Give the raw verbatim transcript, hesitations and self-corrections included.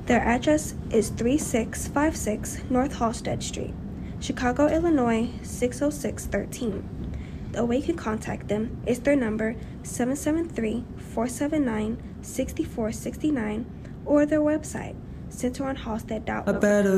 Their address is thirty-six fifty-six North Halsted Street, Chicago, Illinois six oh six one three. The way you can contact them is their number seven seven three, four seven nine, six four six nine or their website, center on halsted dot org.